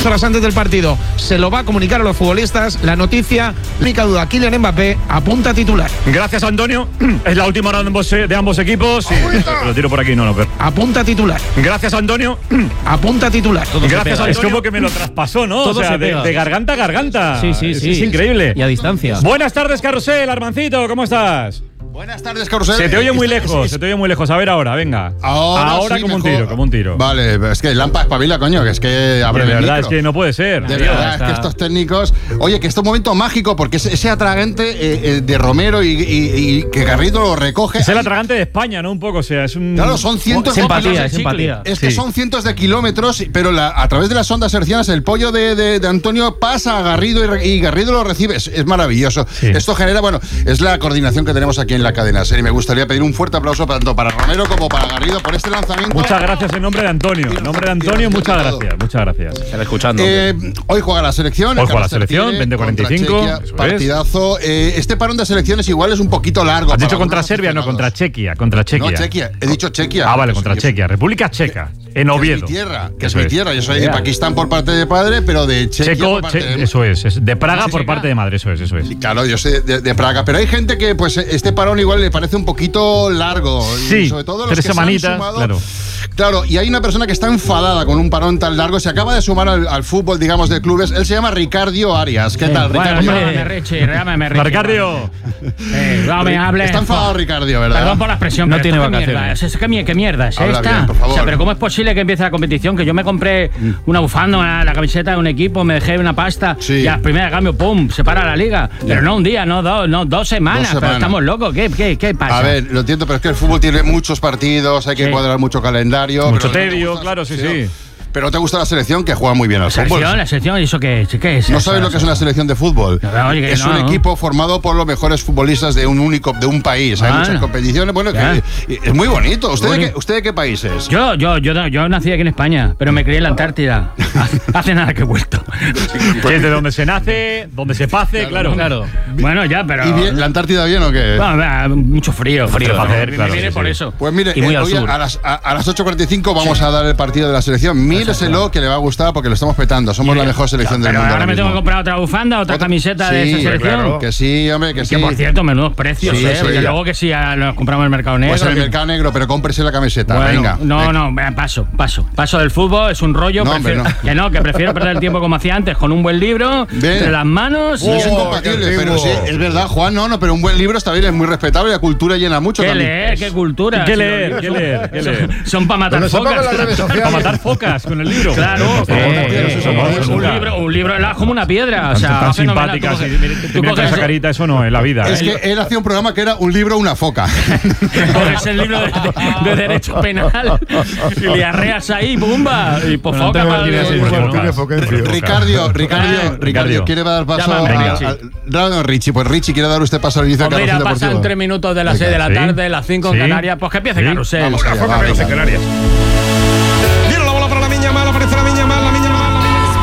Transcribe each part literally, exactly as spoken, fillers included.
dos horas antes del partido. Se lo va a comunicar a los futbolistas. La noticia, única duda, Kylian Mbappé apunta titular. Gracias, Antonio. Es la última hora de ambos, de ambos equipos. Sí, lo tiro por aquí, no, no, pero... Apunta titular. Gracias, Antonio. Apunta titular. Todo Gracias, Antonio. Es como que me lo traspasó, ¿no? Todo o sea, de, de garganta a garganta. Sí, sí, sí. Es, es increíble. Y a distancia. Buenas tardes, Carrusel, Armancito, ¿cómo estás? Buenas tardes, Carusel. Se te oye muy lejos, se te oye muy lejos. A ver ahora, venga. Ahora, ahora sí, como mejor. un tiro, como un tiro. Vale, es que Lampa espabila, coño, que es que abre De el verdad, micro. es que no puede ser. De tío. verdad, es que estos técnicos... Oye, que esto es un momento mágico, porque ese, ese atragante eh, eh, de Romero y, y- y que Garrido lo recoge... Es el atragante de España, ¿no? Un poco, o sea, es un... Claro, son cientos Es empatía, de es kilómetros. empatía. Es que Sí. son cientos de kilómetros, pero la- a través de las ondas hercianas el pollo de, de- de Antonio pasa a Garrido y, re- y Garrido lo recibe. Es, es maravilloso. Sí. Esto genera, bueno, es la coordinación que tenemos aquí en la cadena SER. Y me gustaría pedir un fuerte aplauso tanto para Romero como para Garrido por este lanzamiento. Muchas gracias en nombre de Antonio. En nombre de Antonio, muchas gracias. Muchas gracias. Estar escuchando. Eh, hoy juega la selección. Hoy juega la Carlos selección, Tertire veinte cuarenta y cinco, contra Chequia, eso es. partidazo. Eh, este parón de selecciones igual es un poquito largo. Has para dicho contra algunos Serbia, no, aficionados. contra Chequia. Contra Chequia. No, Chequia. He dicho Chequia. Ah, vale, Pues contra yo- Chequia. República Checa. En Que Oviedo. es mi tierra, que Eso es mi es. tierra. Yo soy de Yeah. Pakistán por parte de padre, pero de Chequia Checo, por parte che- de... eso es, es. De Praga Sí, por sí, parte de madre, eso es, eso es. Y claro, yo soy de, de Praga, pero hay gente que pues este parón igual le parece un poquito largo. Sí, y sobre todo los tres que se han semanitas, sumado- claro. Claro, y hay una persona que está enfadada con un parón tan largo. Se acaba de sumar al, al fútbol, digamos, de clubes. Él se llama Ricardo Arias. ¿Qué tal, Bueno, Ricardo? llámame Richie, llámame Richie. Ricardo. Eh, no me hables. Está enfadado Ricardo, ¿verdad? Perdón por la expresión, No pero tiene esto qué vacaciones. mierda es. ¿Qué, mier- qué mierda es Habla esta? bien, por favor. O sea, pero ¿cómo es posible que empiece la competición? Que yo me compré una bufanda, una- la camiseta de un equipo, me dejé una pasta Sí. y a la primera de cambio, ¡pum!, se para la liga. Pero no un día, no dos, no dos semanas. Dos Pero semanas. estamos locos. ¿Qué, qué, qué pasa? A ver, lo entiendo, pero es que el fútbol tiene muchos partidos, hay que Sí. cuadrar mucho calendario. Mucho pero no te tedio, gusta la claro, sí, selección. sí. Pero no te gusta la selección, que juega muy bien al la fútbol. selección, la selección, ¿y eso qué, qué es? ¿No eso? sabes lo que es una selección de fútbol? No, oye, que es no, un ¿no? equipo formado por los mejores futbolistas de un único, de un país. Hay Ah, muchas no. competiciones. Bueno, Ya. que, es muy bonito. ¿Usted, de Bonito. qué, ¿Usted de qué país es? Yo, yo, yo, yo nací aquí en España, pero me crié en la Antártida. Hace nada que he vuelto. Que es de donde se nace, donde se pace, claro. Claro. Bueno, ya, pero. ¿Y bien, la Antártida bien o qué? Bueno, va, mucho frío. Frío, ¿no? hacer, Me claro, vine sí, por sí. eso. Pues mire, Y muy eh, al hoy sur. a las, a, a las ocho cuarenta y cinco vamos a dar el partido de la selección. Míreselo, que le va a gustar porque lo estamos petando. Somos la mejor selección del Pero mundo. ahora me tengo que mismo. comprar otra bufanda, otra Otra- camiseta Sí, de esa selección. claro, que sí, hombre, que Que sí. por cierto, menudos precios, Sí, ¿eh? sí, Porque ya. luego que sí, ya nos compramos en el mercado negro. Pues en el que- mercado negro, pero cómprese la camiseta. Bueno, venga. no, venga. no, venga, paso, paso. Paso del fútbol, es un rollo. No, hombre, prefiero- no. Que no, que prefiero perder el tiempo como hacía antes, con un buen libro, Ven. entre las manos. No es y- incompatible, qué pero sí, antiguo. es verdad, Juan, no, no, pero un buen libro está bien, es muy respetable, la cultura llena mucho ¿Qué también. leer? ¿Qué cultura? ¿Qué Si los leer? libros ¿Qué son- leer? ¿Qué son- leer? Son para matar focas. Para matar focas con el libro. Claro, Por favor, eh, tío, eso eh, no, eso un, nunca. libro, un libro es como una piedra. O Tan- sea, tan va fenomenal. simpáticas. Tú y coges- mira- tú te mira coges esa carita, eso no, en la vida. Es ¿eh? que él hacía un programa que era un libro, una foca. coges el libro de, de- de derecho penal y le arreas ahí, ¡bumba! Y por Bueno, foca Antonio para Martínez, el- sí, Bueno, bueno. focas. Ricardo, Ricardo, Eh, Ricardo, quiere dar paso Llámame, a, Richie. a- Rápido, Richie. Pues Richie, quiere dar usted paso al inicio Pues del mira, Carrusel pasan Deportivo. tres minutos de las Venga. seis de la Sí. tarde, las cinco en Sí. Canarias. Pues que empiece Sí. Carrusel. Vamos allá, va, Menos en venga. Canarias. Viene la bola para la Miña Mal, aparece la Miña Mal, la Miña Mal.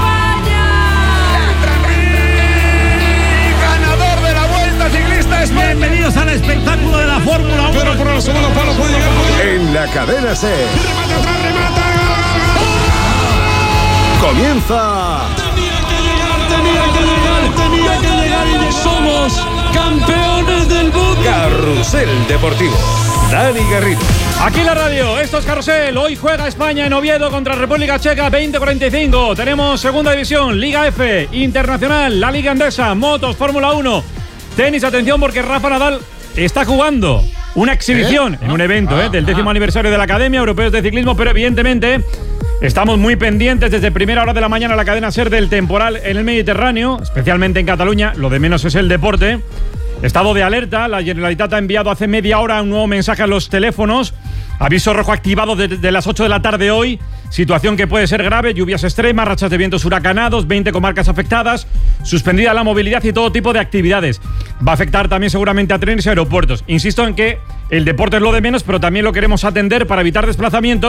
Ganador de la Vuelta Ciclista España. Bienvenidos al espectáculo de la Fórmula uno. Pero por el segundo palo puede llegar, puede llegar. En la cadena SER Remata atrás, remata. comienza Tenía que llegar, tenía que llegar, tenía que llegar y somos campeones del mundo. Carrusel Deportivo. Dani Garrido. Aquí en la radio, esto es Carrusel. Hoy juega España en Oviedo contra República Checa, veinte cuarenta y cinco. Tenemos Segunda División, Liga F, Internacional, la Liga Andesa, Motos, Fórmula uno. Tenis, atención porque Rafa Nadal está jugando una exhibición ¿Eh? en un evento Ah, eh, del décimo ah. aniversario de la Academia Europeos de Ciclismo, pero evidentemente estamos muy pendientes desde primera hora de la mañana la cadena SER del temporal en el Mediterráneo, especialmente en Cataluña. Lo de menos es el deporte. Estado de alerta, la Generalitat ha enviado hace media hora un nuevo mensaje a los teléfonos. Aviso rojo activado desde las ocho de la tarde hoy. Situación que puede ser grave, lluvias extremas, rachas de vientos huracanados, veinte comarcas afectadas, suspendida la movilidad y todo tipo de actividades. Va a afectar también seguramente a trenes y aeropuertos. Insisto en que el deporte es lo de menos, pero también lo queremos atender para evitar desplazamientos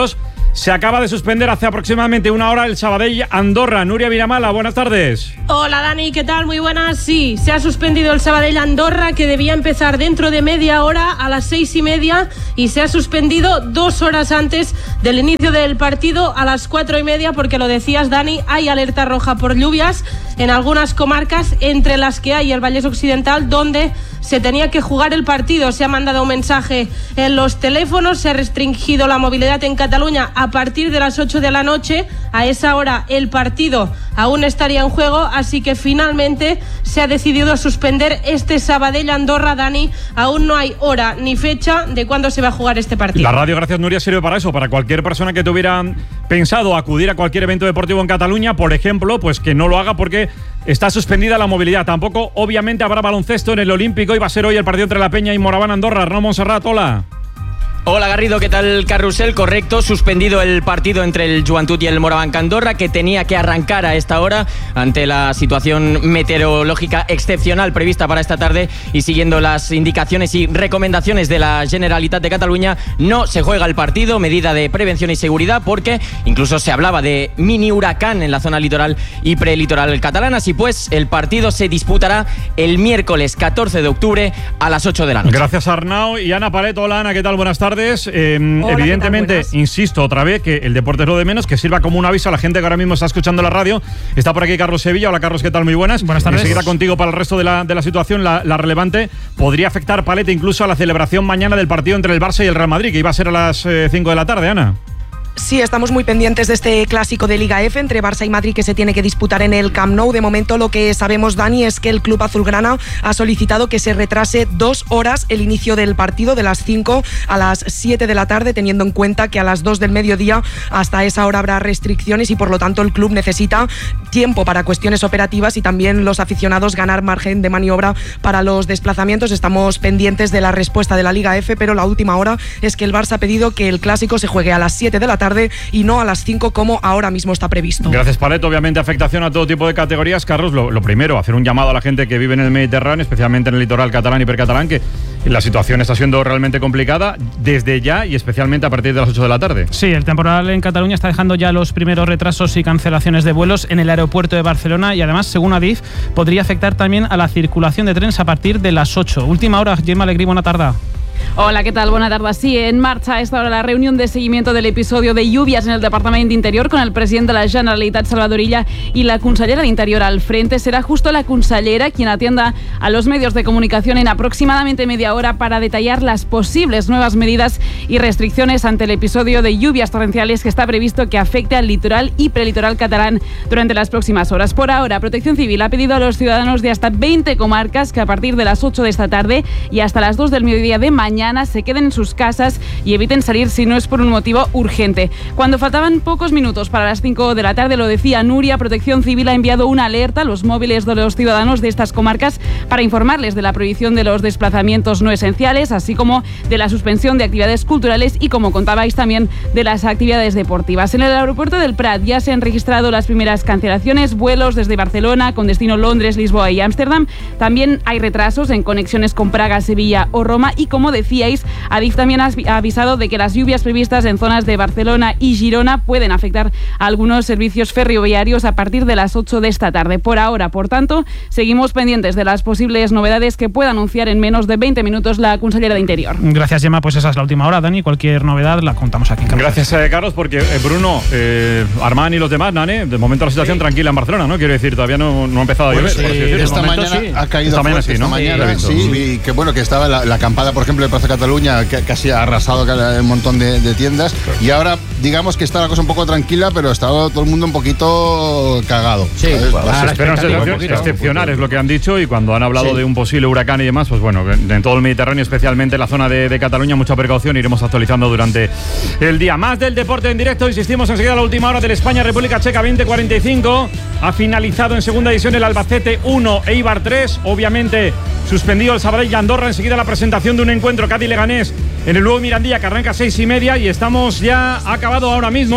Se acaba de suspender hace aproximadamente una hora el Sabadell-Andorra. Nuria Viramala, buenas tardes. Hola Dani, ¿qué tal? Muy buenas. Sí, se ha suspendido el Sabadell-Andorra, que debía empezar dentro de media hora a las seis y media, y se ha suspendido dos horas antes del inicio del partido a las cuatro y media, porque lo decías Dani, hay alerta roja por lluvias en algunas comarcas, entre las que hay el Vallés Occidental, donde se tenía que jugar el partido. Se ha mandado un mensaje en los teléfonos, se ha restringido la movilidad en Cataluña a partir de las ocho de la noche. A esa hora el partido aún estaría en juego, así que finalmente se ha decidido suspender este Sabadell-Andorra. Dani, aún no hay hora ni fecha de cuándo se va a jugar este partido. La radio, gracias Nuria, sirve para eso, para cualquier persona que tuviera pensado acudir a cualquier evento deportivo en Cataluña, por ejemplo, pues que no lo haga porque está suspendida la movilidad. Tampoco, obviamente, habrá baloncesto en el Olímpico y va a ser hoy el partido entre La Peña y Moraván-Andorra. Arnau Montserrat, hola. Hola Garrido, ¿qué tal? Carrusel, correcto, suspendido el partido entre el Joventut y el Moraván-Andorra, que tenía que arrancar a esta hora ante la situación meteorológica excepcional prevista para esta tarde, y siguiendo las indicaciones y recomendaciones de la Generalitat de Cataluña, no se juega el partido, medida de prevención y seguridad, porque incluso se hablaba de mini huracán en la zona litoral y prelitoral catalana. Así pues, el partido se disputará el miércoles catorce de octubre a las ocho de la noche. Gracias Arnau. Y Ana Pareto, hola Ana, ¿qué tal? Buenas tardes. Eh, Hola, evidentemente, insisto otra vez que el deporte es lo de menos, que sirva como un aviso a la gente que ahora mismo está escuchando la radio. Está por aquí Carlos Sevilla. Hola Carlos, ¿qué tal? Muy buenas. Buenas tardes. Enseguida contigo para el resto de la, de la situación, la, la relevante. Podría afectar, Palete, incluso a la celebración mañana del partido entre el Barça y el Real Madrid, que iba a ser a las eh, cinco de la tarde, Ana. Sí, estamos muy pendientes de este clásico de Liga F entre Barça y Madrid, que se tiene que disputar en el Camp Nou. De momento lo que sabemos, Dani, es que el club azulgrana ha solicitado que se retrase dos horas el inicio del partido, de las cinco a las siete de la tarde, teniendo en cuenta que a las dos del mediodía hasta esa hora habrá restricciones, y por lo tanto el club necesita tiempo para cuestiones operativas y también los aficionados ganar margen de maniobra para los desplazamientos. Estamos pendientes de la respuesta de la Liga F, pero la última hora es que el Barça ha pedido que el clásico se juegue a las siete de la tarde y no a las cinco como ahora mismo está previsto. Gracias, Palet. Obviamente afectación a todo tipo de categorías. Carlos, lo, lo primero, hacer un llamado a la gente que vive en el Mediterráneo, especialmente en el litoral catalán y hipercatalán, que la situación está siendo realmente complicada desde ya y especialmente a partir de las ocho de la tarde. Sí, el temporal en Cataluña está dejando ya los primeros retrasos y cancelaciones de vuelos en el aeropuerto de Barcelona, y además, según Adif, podría afectar también a la circulación de trenes a partir de las ocho. Última hora, Gemma Alegrí, buena tarde. Hola, ¿qué tal? Buena tarde. Sí, en marcha a esta hora la reunión de seguimiento del episodio de lluvias en el Departament d'Interior, con el president de la Generalitat, Salvador Illa, y la consellera de Interior al frente. Será justo la consellera quien atienda a los medios de comunicación en aproximadamente media hora para detallar las posibles nuevas medidas y restricciones ante el episodio de lluvias torrenciales que está previsto que afecte al litoral y prelitoral catalán durante las próximas horas. Por ahora, Protección Civil ha pedido a los ciudadanos de hasta veinte comarcas que a partir de las ocho de esta tarde y hasta las dos del mediodía de mañana mañana se queden en sus casas y eviten salir si no es por un motivo urgente. Cuando faltaban pocos minutos para las cinco de la tarde, lo decía Nuria, Protección Civil ha enviado una alerta a los móviles de los ciudadanos de estas comarcas para informarles de la prohibición de los desplazamientos no esenciales, así como de la suspensión de actividades culturales y, como contabais, también de las actividades deportivas. En el aeropuerto del Prat ya se han registrado las primeras cancelaciones, vuelos desde Barcelona con destino Londres, Lisboa y Ámsterdam. También hay retrasos en conexiones con Praga, Sevilla o Roma, y, como decíais, Adif también ha avisado de que las lluvias previstas en zonas de Barcelona y Girona pueden afectar a algunos servicios ferroviarios a partir de las ocho de esta tarde. Por ahora, por tanto, seguimos pendientes de las posibles novedades que pueda anunciar en menos de veinte minutos la consellera de Interior. Gracias, Gemma. Pues esa es la última hora, Dani. Cualquier novedad la contamos aquí en Carlos. Gracias, eh, Carlos, porque eh, Bruno, eh, Armán y los demás, Nane, de momento la situación sí. tranquila en Barcelona, ¿no? Quiero decir, todavía no, no ha empezado a llover. Sí, esta mañana sí. ha caído esta mañana fuerte, sí, ¿no? Esta mañana sí, sí, sí, y que bueno, que estaba la, la acampada, por ejemplo, de Plaza Cataluña, que casi ha arrasado un montón de, de tiendas, claro. Y ahora digamos que está la cosa un poco tranquila, pero está todo el mundo un poquito cagado. Sí, bueno, las esperanzas excepcionales es lo que han dicho, y cuando han hablado sí. de un posible huracán y demás, pues bueno, en todo el Mediterráneo, especialmente en la zona de, de Cataluña, mucha precaución, iremos actualizando durante el día. Más del deporte en directo, insistimos enseguida a la última hora del España-República Checa veinte cuarenta y cinco. Ha finalizado en segunda división el Albacete uno, Eibar tres. Obviamente suspendido el Sabadell y Andorra. Enseguida la presentación de un encuentro Cádiz-Leganés en el nuevo Mirandilla, que arranca a seis y media, y estamos ya acabado ahora mismo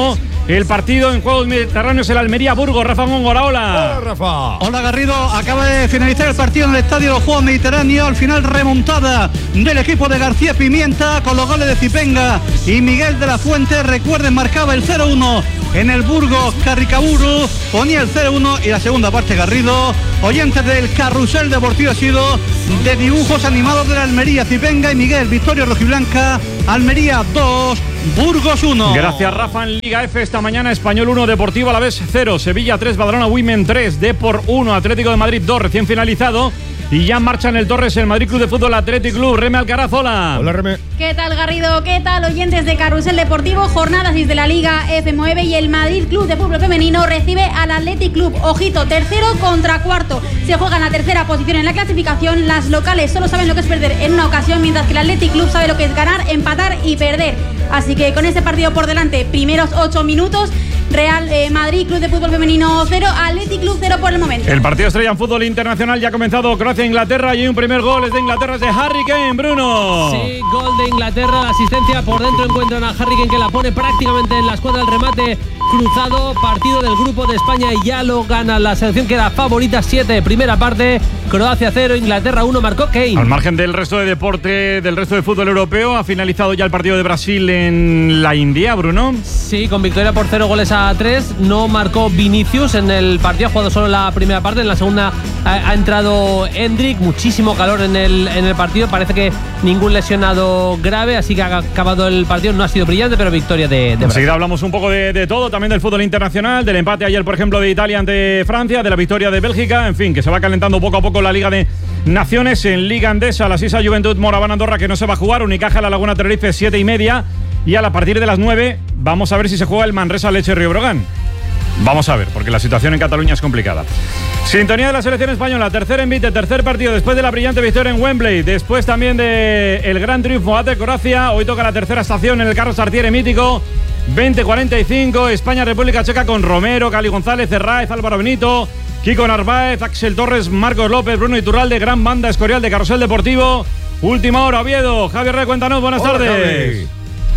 el partido en Juegos Mediterráneos, el Almería-Burgos. Rafa Góngora, hola. Hola, Rafa. Hola, Garrido. Acaba de finalizar el partido en el estadio de los Juegos Mediterráneos. Al final, remontada del equipo de García Pimienta con los goles de Zipenga y Miguel de la Fuente. Recuerden, marcaba el cero uno en el Burgos Carricaburu, ponía el cero uno y la segunda parte, Garrido. Oyentes del Carrusel Deportivo ha sido de dibujos animados de la Almería. Zipenga y Miguel, victoria rojiblanca. Almería dos, Burgos uno. Gracias, Rafa. En Liga F esta mañana, Español uno, Deportivo Alavés cero, Sevilla tres, Badalona Women tres, Depor uno, Atlético de Madrid dos, recién finalizado. Y ya marcha en el Torres el Madrid Club de Fútbol Athletic Club. Reme Alcaraz, hola. Hola, Reme. ¿Qué tal, Garrido? ¿Qué tal, oyentes de Carrusel Deportivo? Jornada seis de la Liga F nueve y el Madrid Club de Fútbol Femenino recibe al Athletic Club. Ojito, tercero contra cuarto. Se juega en la tercera posición en la clasificación. Las locales solo saben lo que es perder en una ocasión, mientras que el Athletic Club sabe lo que es ganar, empatar y perder. Así que con este partido por delante, primeros ocho minutos, Real eh, Madrid Club de Fútbol Femenino cero, Athletic Club cero por el momento. El partido estrella en fútbol internacional ya ha comenzado. Croacia-Inglaterra y un primer gol es de Inglaterra, es de Harry Kane, Bruno. Sí, gol de Inglaterra, la asistencia por dentro, encuentran a Harry Kane que la pone prácticamente en la escuadra, el remate cruzado, partido del grupo de España y ya lo gana la selección que era favorita, siete, primera parte, Croacia cero, Inglaterra uno, marcó Kane. Al margen del resto de deporte, del resto de fútbol europeo, ha finalizado ya el partido de Brasil en la India, Bruno. Sí, con victoria por cero goles a tres, no marcó Vinicius en el partido, ha jugado solo la primera parte, en la segunda ha, ha entrado Endrick, muchísimo calor en el, en el partido, parece que ningún lesionado grave, así que ha acabado el partido, no ha sido brillante, pero victoria de, de Brasil. Enseguida hablamos un poco de, de todo, también del fútbol internacional, del empate ayer, por ejemplo, de Italia ante Francia, de la victoria de Bélgica, en fin, que se va calentando poco a poco la Liga de Naciones. En Liga Andesa, la Sisa Juventud Moraván Andorra, que no se va a jugar, Unicaja La Laguna Tenerife, siete y media, y a partir de las nueve vamos a ver si se juega el Manresa Leche Río Brogan. Vamos a ver, porque la situación en Cataluña es complicada. Sintonía de la selección española, tercer envite, tercer partido después de la brillante victoria en Wembley, después también de el gran triunfo ante Croacia. Hoy toca la tercera estación en el Carlos Tartiere mítico, veinte cuarenta y cinco, España-República Checa con Romero, Cali González, Herráez, Álvaro Benito, Kiko Narváez, Axel Torres, Marcos López, Bruno Iturralde, gran banda Escorial de Carrusel Deportivo. Última hora, Oviedo. Javier Rey, cuéntanos, buenas Hola, tardes. Javi.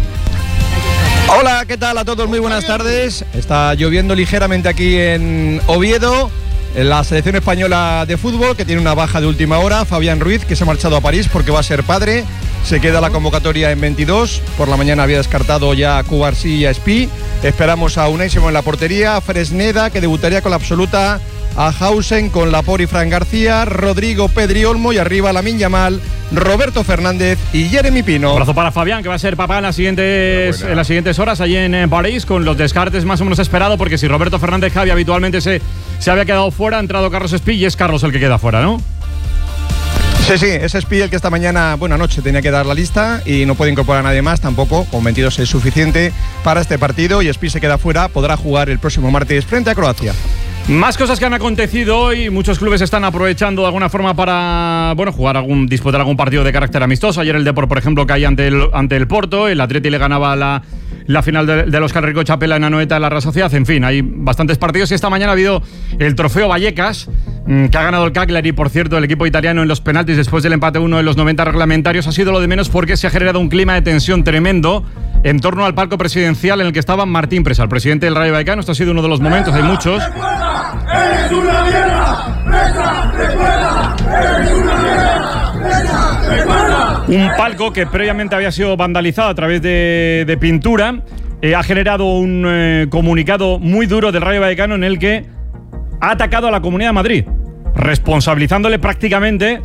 Hola, ¿qué tal a todos? Muy buenas tardes. Está lloviendo ligeramente aquí en Oviedo. La selección española de fútbol, que tiene una baja de última hora, Fabián Ruiz, que se ha marchado a París porque va a ser padre. Se queda la convocatoria en veintidós. Por la mañana había descartado ya a Cubarsí y a Espí. Esperamos a Unai Simón en la portería, Fresneda, que debutaría con la absoluta, a Hausen con Laporte y Fran García, Rodrigo, Pedri Olmo y arriba Lamine Yamal, Roberto Fernández y Jeremy Pino. Un abrazo para Fabián, que va a ser papá en las siguientes, en las siguientes horas allí en eh, París, con los descartes más o menos esperados, porque si Roberto Fernández Javi habitualmente se, se había quedado fuera, ha entrado Carlos Espí y es Carlos el que queda fuera, ¿no? Sí, sí, es Espí el que esta mañana, buena noche, tenía que dar la lista y no puede incorporar a nadie más tampoco, con veintidós es suficiente para este partido y Espí se queda fuera, podrá jugar el próximo martes frente a Croacia. Más cosas que han acontecido hoy. Muchos clubes están aprovechando de alguna forma para, bueno, jugar algún, disputar algún partido de carácter amistoso. Ayer el Depor, por ejemplo, caía ante el, ante el Porto. El Atleti le ganaba la, la final de, de los Carrico Chapela en Anoeta en la Real Sociedad. En fin, hay bastantes partidos y esta mañana ha habido el Trofeo Vallecas, mmm, que ha ganado el Cagliari. Por cierto, el equipo italiano en los penaltis después del empate uno en los noventa reglamentarios ha sido lo de menos porque se ha generado un clima de tensión tremendo en torno al palco presidencial en el que estaba Martín Presa, el presidente del Rayo Vallecano. Este ha sido uno de los momentos, hay muchos. ¡Eres una mierda! ¡Presa! ¡Recuerda! ¡Eres una mierda! ¡Presa! ¡Recuerda! Un palco que previamente había sido vandalizado a través de, de pintura eh, ha generado un eh, comunicado muy duro del Rayo Vallecano en el que ha atacado a la Comunidad de Madrid, responsabilizándole prácticamente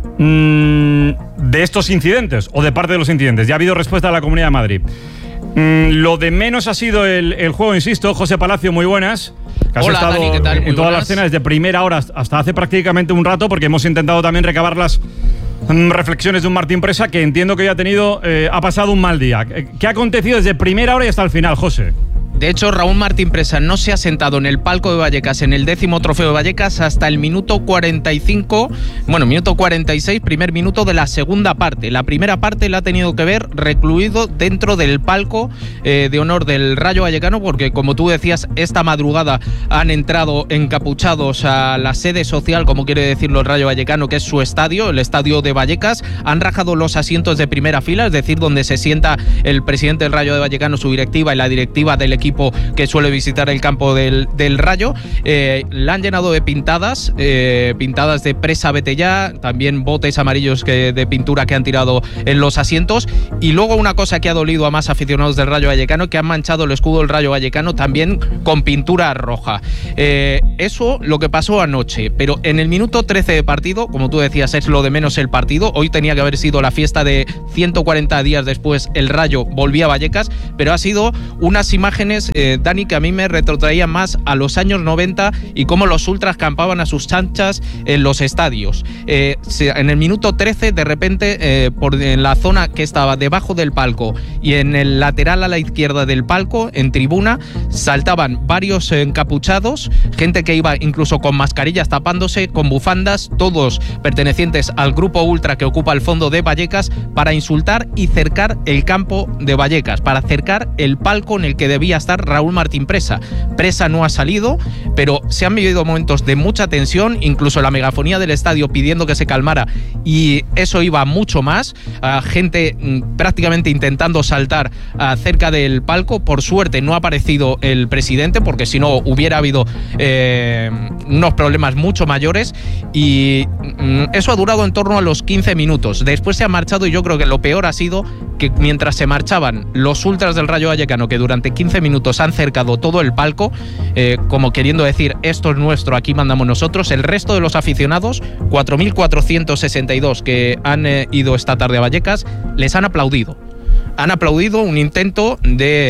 mmm, de estos incidentes o de parte de los incidentes. Ya ha habido respuesta de la Comunidad de Madrid. Mm, lo de menos ha sido el, el juego, insisto. José Palacio, muy buenas. Que has Hola, estado Dani, ¿qué tal? en Muy todas buenas. las escenas desde primera hora hasta hace prácticamente un rato, porque hemos intentado también recabar las mm, reflexiones de un Martín Presa que entiendo que ya ha tenido, eh, ha pasado un mal día. ¿Qué ha acontecido desde primera hora y hasta el final, José? De hecho, Raúl Martín Presa no se ha sentado en el palco de Vallecas, en el décimo trofeo de Vallecas, hasta el minuto cuarenta y cinco, bueno, minuto cuarenta y seis, primer minuto de la segunda parte. La primera parte la ha tenido que ver recluido dentro del palco eh, de honor del Rayo Vallecano, porque como tú decías, esta madrugada han entrado encapuchados a la sede social, como quiere decirlo el Rayo Vallecano, que es su estadio, el estadio de Vallecas. Han rajado los asientos de primera fila, es decir, donde se sienta el presidente del Rayo de Vallecano, su directiva y la directiva del equipo equipo que suele visitar el campo del, del Rayo. Eh, la han llenado de pintadas, eh, pintadas de Presa vete ya, también botes amarillos que, de pintura que han tirado en los asientos. Y luego una cosa que ha dolido a más aficionados del Rayo Vallecano, que han manchado el escudo del Rayo Vallecano también con pintura roja. Eh, eso lo que pasó anoche, pero en el minuto trece de partido, como tú decías, es lo de menos el partido. Hoy tenía que haber sido la fiesta de ciento cuarenta días después, el Rayo volvía a Vallecas, pero ha sido unas imágenes, eh, Dani, que a mí me retrotraían más a los años noventa y cómo los ultras campaban a sus chanchas en los estadios. Eh, en el minuto trece, de repente, eh, por en la zona que estaba debajo del palco y en el lateral a la izquierda del palco, en tribuna, saltaban varios encapuchados, gente que iba incluso con mascarillas tapándose, con bufandas, todos pertenecientes al grupo ultra que ocupa el fondo de Vallecas, para insultar y cercar el campo de Vallecas, para cercar el palco en el que debía estar Raúl Martín Presa. Presa no ha salido, pero se han vivido momentos de mucha tensión, incluso la megafonía del estadio pidiendo que se calmara, y eso iba mucho más, a gente mm, prácticamente intentando saltar uh, cerca del palco. Por suerte no ha aparecido el presidente, porque si no hubiera habido eh, unos problemas mucho mayores, y mm, eso ha durado en torno a los quince minutos. Después se ha marchado, y yo creo que lo peor ha sido que mientras se marchaban los ultras del Rayo Vallecano, que durante quince minutos han cercado todo el palco, eh, como queriendo decir, esto es nuestro, aquí mandamos nosotros, el resto de los aficionados, cuatro mil cuatrocientos sesenta y dos que han eh, ido esta tarde a Vallecas, les han aplaudido. Han aplaudido un intento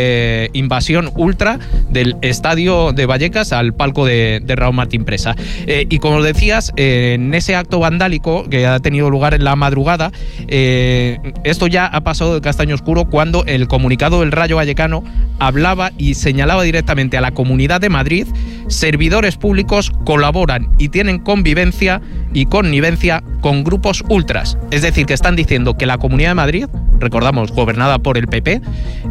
de invasión ultra del estadio de Vallecas al palco de, de Raúl Martín Presa. Eh, y como decías, eh, en ese acto vandálico que ha tenido lugar en la madrugada, eh, esto ya ha pasado de castaño oscuro cuando el comunicado del Rayo Vallecano hablaba y señalaba directamente a la Comunidad de Madrid: servidores públicos colaboran y tienen convivencia y connivencia con grupos ultras. Es decir, que están diciendo que la Comunidad de Madrid, recordamos, gobernada por el P P,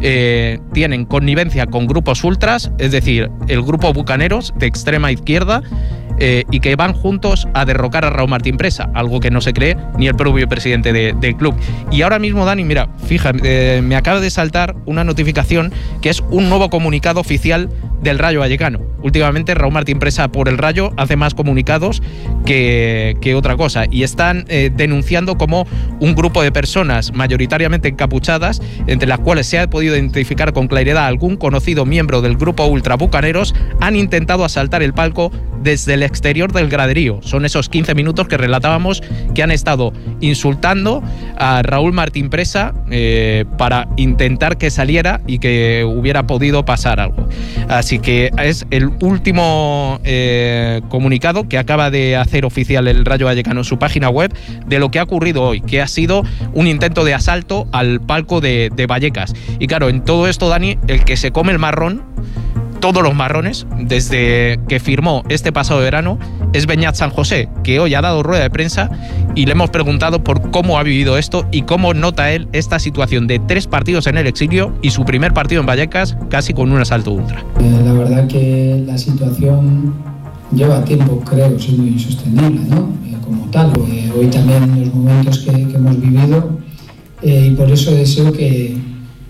eh, tienen connivencia con grupos ultras, es decir, el grupo Bucaneros de extrema izquierda, eh, y que van juntos a derrocar a Raúl Martín Presa, algo que no se cree ni el propio presidente de, del club. Y ahora mismo, Dani, mira, fíjate, eh, me acaba de saltar una notificación que es un nuevo comunicado oficial del Rayo Vallecano. Últimamente Raúl Martín Presa por el Rayo hace más comunicados que, que otra cosa, y están eh, denunciando como un grupo de personas mayoritariamente encapuchadas, entre las cuales se ha podido identificar con claridad algún conocido miembro del grupo ultra Bucaneros, han intentado asaltar el palco desde el exterior del graderío. Son esos quince minutos que relatábamos que han estado insultando a Raúl Martín Presa eh, para intentar que saliera y que hubiera podido pasar algo. Así que es el último eh, comunicado que acaba de hacer oficial el Rayo Vallecano en su página web de lo que ha ocurrido hoy, que ha sido un intento de asalto al palco de, de Vallecas. Y claro, en todo esto, Dani, el que se come el marrón, todos los marrones, desde que firmó este pasado verano, es Beñat San José, que hoy ha dado rueda de prensa y le hemos preguntado por cómo ha vivido esto y cómo nota él esta situación de tres partidos en el exilio y su primer partido en Vallecas casi con un asalto ultra. Eh, la verdad que la situación lleva tiempo, creo, siendo insostenible, ¿no? Eh, como tal, eh, hoy también los momentos que, que hemos vivido, eh, y por eso deseo que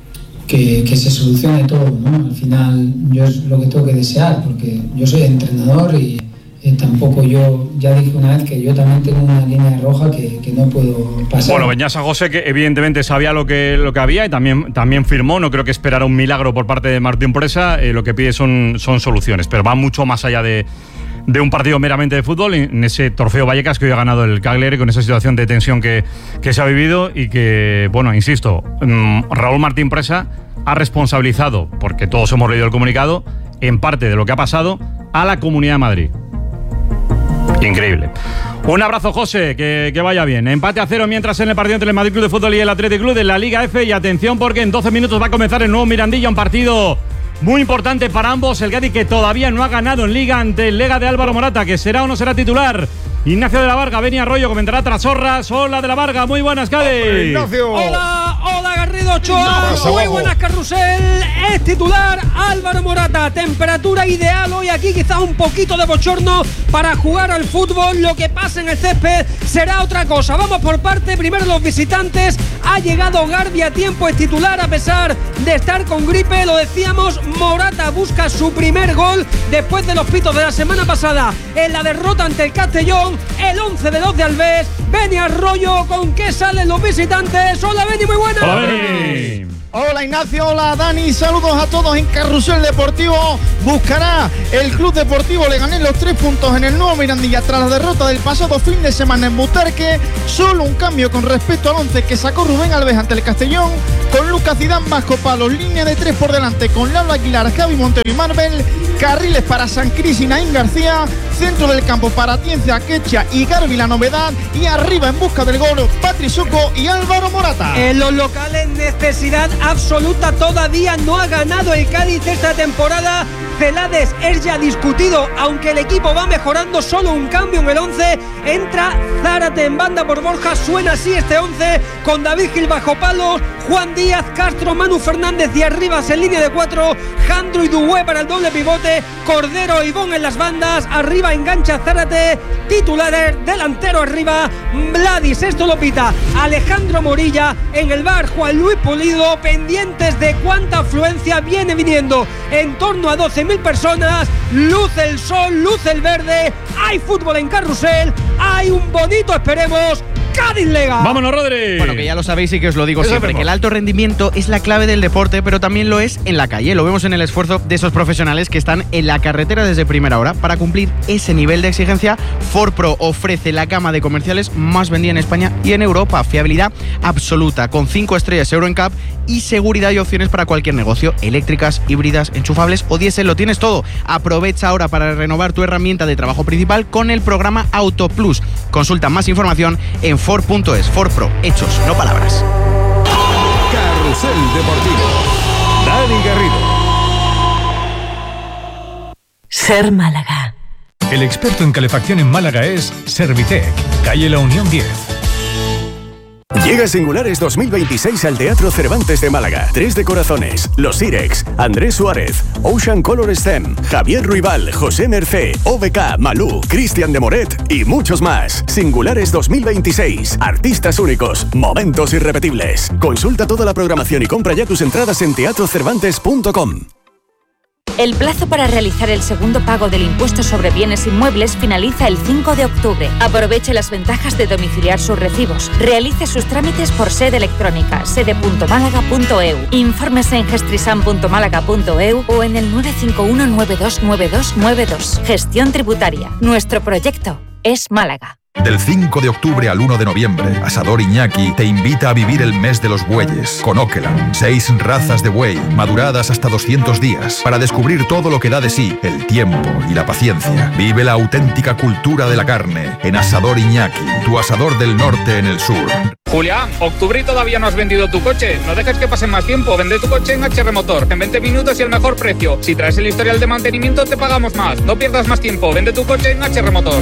Que, que se solucione todo, ¿no? Al final yo es lo que tengo que desear, porque yo soy entrenador y eh, tampoco yo, ya dije una vez que yo también tengo una línea roja que, que no puedo pasar. Bueno, Beñat San José, que evidentemente sabía lo que, lo que había y también, también firmó, no creo que esperara un milagro por parte de Martín Presa, eh, lo que pide son, son soluciones, pero va mucho más allá de de un partido meramente de fútbol, en ese trofeo Vallecas que hoy ha ganado el Cagliari, con esa situación de tensión que, que se ha vivido y que, bueno, insisto, mmm, Raúl Martín Presa ha responsabilizado, porque todos hemos leído el comunicado, en parte de lo que ha pasado, a la Comunidad de Madrid. Increíble. Un abrazo, José, que, que vaya bien. Empate a cero mientras en el partido entre el Madrid Club de Fútbol y el Athletic Club de la Liga F, y atención porque en doce minutos va a comenzar el nuevo Mirandilla, un partido muy importante para ambos. El Cádiz, que todavía no ha ganado en Liga ante el Lega de Álvaro Morata, que será o no será titular Ignacio de la Varga, Beni Arroyo, comentará tras Horras. Hola de la Varga, muy buenas, Cali. Ignacio. Hola, hola Garrido Ochoa, muy buenas Carrusel. Es titular Álvaro Morata. Temperatura ideal hoy aquí, quizás un poquito de bochorno para jugar al fútbol. Lo que pase en el césped será otra cosa. Vamos por parte, primero los visitantes. Ha llegado Garbi a tiempo, es titular a pesar de estar con gripe. Lo decíamos, Morata busca su primer gol después de los pitos de la semana pasada en la derrota ante el Castellón. El once de los de Alves. Beni Arroyo, ¿con qué salen los visitantes? Hola Beni, muy buenas. Hola Beni. Hola Ignacio, hola Dani, saludos a todos en Carrusel Deportivo. Buscará el Club Deportivo Leganés los tres puntos en el nuevo Mirandilla tras la derrota del pasado fin de semana en Butarque. Solo un cambio con respecto al once que sacó Rubén Alves ante el Castellón, con Lucas Zidane, Vasco Palos, línea de tres por delante con Lalo Aguilar, Javi Montero y Marvel, carriles para San Cris y Naín García, centro del campo para Atienza, Quecha y Garbi la novedad, y arriba en busca del gol Patri Suco y Álvaro Morata. En los locales, necesidad absoluta, todavía no ha ganado el Cádiz esta temporada. Celades es ya discutido, aunque el equipo va mejorando. Solo un cambio en el once. Entra Zárate en banda por Borja. Suena así este once, con David Gil bajo palos, Juan Díaz, Castro, Manu Fernández y Arribas en línea de cuatro, Jandro y Dué para el doble pivote, Cordero y Bon en las bandas. Arriba engancha Zárate, titulares, delantero arriba Vladis, esto lo pita Alejandro Morilla. En el bar Juan Luis Pulido, pendientes de cuánta afluencia viene viniendo, en torno a doce mil personas. Luce el sol, luce el verde, hay fútbol en Carrusel, hay un bonito, esperemos, Cádiz Lega. Vámonos, Rodri. Bueno, que ya lo sabéis y que os lo digo Eso siempre, hacemos. que el alto rendimiento es la clave del deporte, pero también lo es en la calle. Lo vemos en el esfuerzo de esos profesionales que están en la carretera desde primera hora. Para cumplir ese nivel de exigencia, Ford Pro ofrece la gama de comerciales más vendida en España y en Europa. Fiabilidad absoluta, con cinco estrellas Euro N C A P y seguridad y opciones para cualquier negocio. Eléctricas, híbridas, enchufables o diésel, lo tienes todo. Aprovecha ahora para renovar tu herramienta de trabajo principal con el programa Auto Plus. Consulta más información en Ford punto es. Ford Pro, hechos, no palabras. Carrusel Deportivo. Dani Garrido. Ser Málaga. El experto en calefacción en Málaga es Servitec, calle La Unión diez. Llega Singulares dos mil veintiséis al Teatro Cervantes de Málaga. Tres de Corazones, Los Irex, Andrés Suárez, Ocean Color Stem, Javier Ruibal, José Mercé, O B K, Malú, Cristian de Moret y muchos más. Singulares dos mil veintiséis. Artistas únicos, momentos irrepetibles. Consulta toda la programación y compra ya tus entradas en teatro cervantes punto com. El plazo para realizar el segundo pago del impuesto sobre bienes inmuebles finaliza el cinco de octubre. Aproveche las ventajas de domiciliar sus recibos. Realice sus trámites por sede electrónica, sede punto málaga punto e u. Infórmese en gestrisan punto málaga punto e u o en el nueve cinco uno nueve dos nueve dos nueve dos. Gestión tributaria. Nuestro proyecto es Málaga. Del cinco de octubre al uno de noviembre, Asador Iñaki te invita a vivir el mes de los bueyes con Okeland. Seis razas de buey, maduradas hasta doscientos días, para descubrir todo lo que da de sí el tiempo y la paciencia. Vive la auténtica cultura de la carne en Asador Iñaki, tu asador del norte en el sur. Julián, octubre y todavía no has vendido tu coche. No dejes que pase más tiempo. Vende tu coche en H R Motor. En veinte minutos y el mejor precio. Si traes el historial de mantenimiento, te pagamos más. No pierdas más tiempo. Vende tu coche en H R Motor.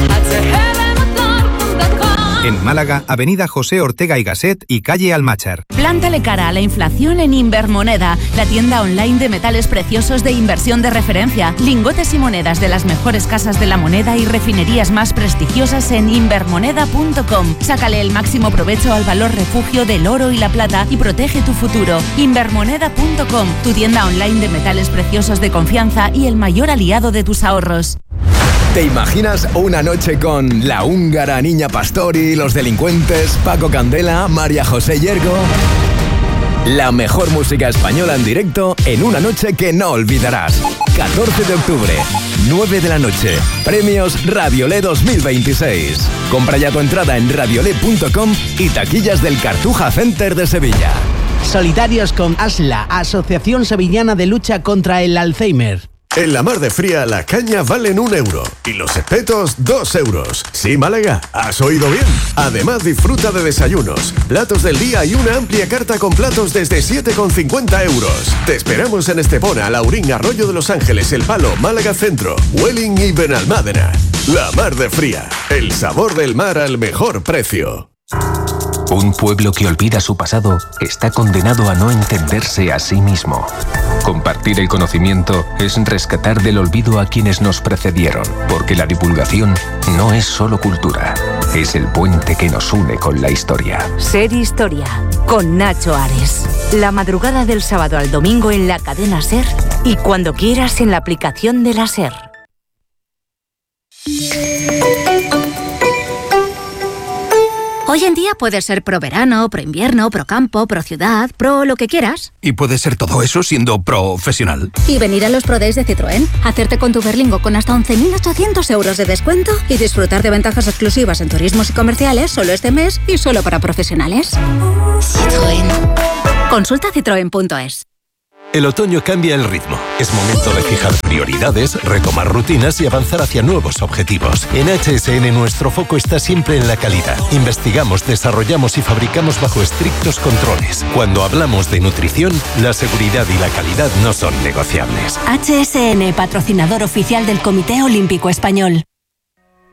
En Málaga, avenida José Ortega y Gasset y calle Almáchar. Plántale cara a la inflación en Invermoneda, la tienda online de metales preciosos de inversión de referencia. Lingotes y monedas de las mejores casas de la moneda y refinerías más prestigiosas en invermoneda punto com. Sácale el máximo provecho al valor refugio del oro y la plata y protege tu futuro. Invermoneda punto com, tu tienda online de metales preciosos de confianza y el mayor aliado de tus ahorros. ¿Te imaginas una noche con la húngara Niña Pastori, los delincuentes, Paco Candela, María José Yergo? La mejor música española en directo en una noche que no olvidarás. catorce de octubre, nueve de la noche. Premios Radiolé dos mil veintiséis. Compra ya tu entrada en radiolé punto com y taquillas del Cartuja Center de Sevilla. Solidarios con ASLA, Asociación Sevillana de Lucha contra el Alzheimer. En la Mar de Fría la caña valen un euro y los espetos dos euros. Sí, Málaga, has oído bien. Además disfruta de desayunos, platos del día y una amplia carta con platos desde siete con cincuenta euros. Te esperamos en Estepona, Laurín, Arroyo de los Ángeles, El Palo, Málaga Centro, Welling y Benalmádena. La Mar de Fría. El sabor del mar al mejor precio. Un pueblo que olvida su pasado está condenado a no entenderse a sí mismo. Compartir el conocimiento es rescatar del olvido a quienes nos precedieron, porque la divulgación no es solo cultura, es el puente que nos une con la historia. Ser Historia, con Nacho Ares. La madrugada del sábado al domingo en la cadena SER y cuando quieras en la aplicación de la SER. Hoy en día puedes ser pro verano, pro invierno, pro campo, pro ciudad, pro lo que quieras. ¿Y puedes ser todo eso siendo profesional? Y venir a los Pro Days de Citroën, hacerte con tu Berlingo con hasta once mil ochocientos euros de descuento y disfrutar de ventajas exclusivas en turismos y comerciales solo este mes y solo para profesionales. Citroën. Consulta citroen punto es. El otoño cambia el ritmo. Es momento de fijar prioridades, retomar rutinas y avanzar hacia nuevos objetivos. En H S N nuestro foco está siempre en la calidad. Investigamos, desarrollamos y fabricamos bajo estrictos controles. Cuando hablamos de nutrición, la seguridad y la calidad no son negociables. H S N, patrocinador oficial del Comité Olímpico Español.